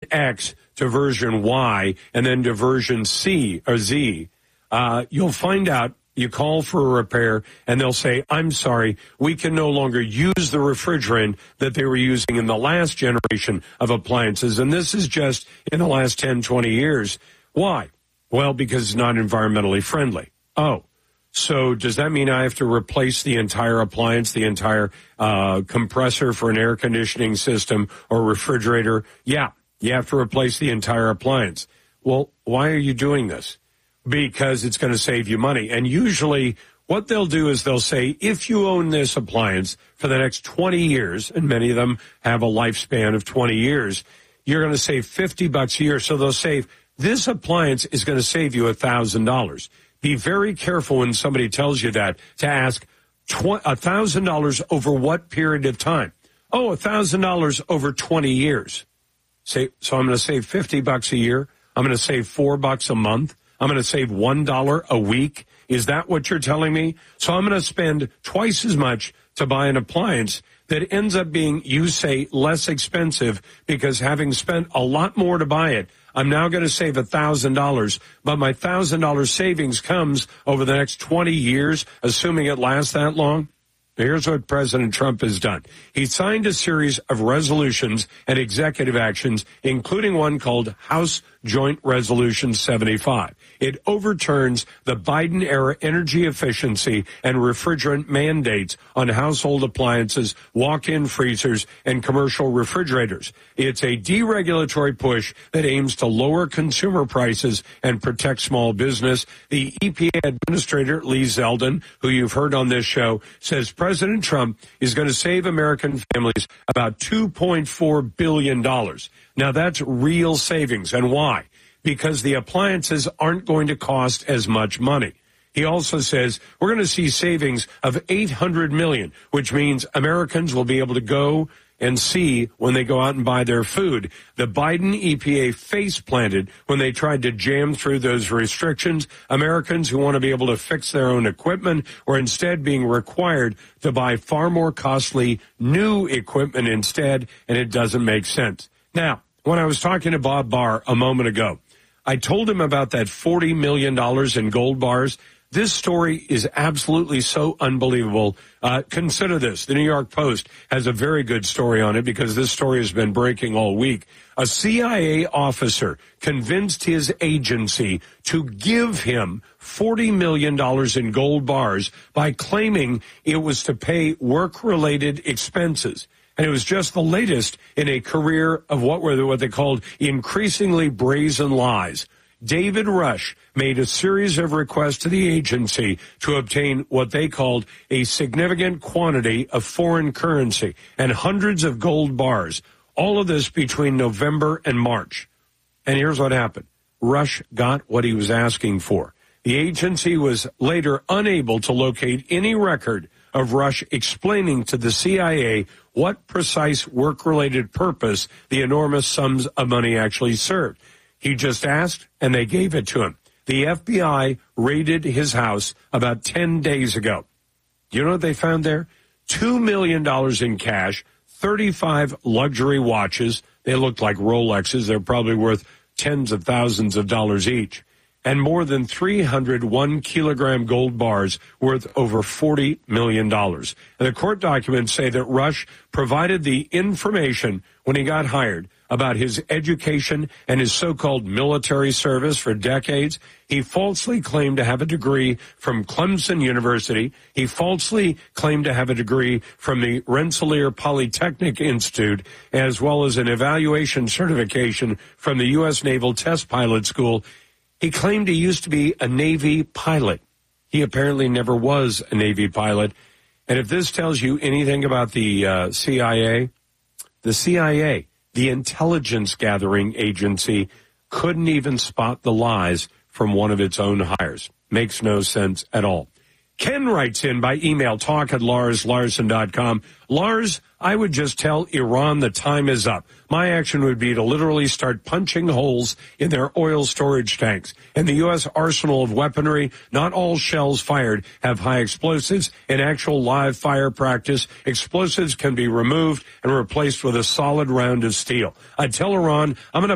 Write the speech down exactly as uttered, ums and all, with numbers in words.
X to version Y and then to version C or Z, uh, you'll find out. You call for a repair, and they'll say, I'm sorry, we can no longer use the refrigerant that they were using in the last generation of appliances. And this is just in the last ten, twenty years. Why? Well, because it's not environmentally friendly. Oh, so does that mean I have to replace the entire appliance, the entire uh, compressor for an air conditioning system or refrigerator? Yeah, you have to replace the entire appliance. Well, why are you doing this? Because it's going to save you money. And usually what they'll do is they'll say, if you own this appliance for the next twenty years, and many of them have a lifespan of twenty years, you're going to save fifty bucks a year. So they'll save, this appliance is going to save you one thousand dollars. Be very careful when somebody tells you that to ask one thousand dollars over what period of time? Oh, one thousand dollars over twenty years. Say, so I'm going to save fifty bucks a year. I'm going to save four bucks a month. I'm going to save one dollar a week. Is that what you're telling me? So I'm going to spend twice as much to buy an appliance that ends up being, you say, less expensive because having spent a lot more to buy it, I'm now going to save one thousand dollars. But my one thousand dollars savings comes over the next twenty years, assuming it lasts that long. Here's what President Trump has done. He signed a series of resolutions and executive actions, including one called House Joint Resolution seventy-five. It overturns the Biden-era energy efficiency and refrigerant mandates on household appliances, walk-in freezers, and commercial refrigerators. It's a deregulatory push that aims to lower consumer prices and protect small business. The E P A Administrator, Lee Zeldin, who you've heard on this show, says President Trump is going to save American families about two point four billion dollars. Now, that's real savings. And why? Because the appliances aren't going to cost as much money. He also says we're going to see savings of eight hundred million dollars, which means Americans will be able to go and see when they go out and buy their food. The Biden E P A face planted when they tried to jam through those restrictions. Americans who want to be able to fix their own equipment were instead being required to buy far more costly new equipment instead, and it doesn't make sense. Now, when I was talking to Bob Barr a moment ago, I told him about that forty million dollars in gold bars. This story is absolutely so unbelievable. Uh, consider this. The New York Post has a very good story on it because this story has been breaking all week. A C I A officer convinced his agency to give him forty million dollars in gold bars by claiming it was to pay work-related expenses. And it was just the latest in a career of what were what they called increasingly brazen lies. David Rush made a series of requests to the agency to obtain what they called a significant quantity of foreign currency and hundreds of gold bars. All of this between November and March. And here's what happened. Rush got what he was asking for. The agency was later unable to locate any record of Rush explaining to the C I A what precise work-related purpose the enormous sums of money actually served. He just asked, and they gave it to him. The F B I raided his house about ten days ago. You know what they found there? two million dollars in cash, thirty-five luxury watches. They looked like Rolexes. They're probably worth tens of thousands of dollars each. And more than three hundred one-kilogram gold bars worth over forty million dollars. And the court documents say that Rush provided the information when he got hired about his education and his so-called military service for decades. He falsely claimed to have a degree from Clemson University. He falsely claimed to have a degree from the Rensselaer Polytechnic Institute, as well as an evaluation certification from the U S Naval Test Pilot School. He claimed he used to be a Navy pilot. He apparently never was a Navy pilot. And if this tells you anything about the uh, C I A, the C I A, the intelligence gathering agency, couldn't even spot the lies from one of its own hires. Makes no sense at all. Ken writes in by email, talk at Lars Larson dot com. Lars, I would just tell Iran the time is up. My action would be to literally start punching holes in their oil storage tanks. In the U S arsenal of weaponry, not all shells fired have high explosives. In actual live fire practice, explosives can be removed and replaced with a solid round of steel. I tell Iran, I'm going to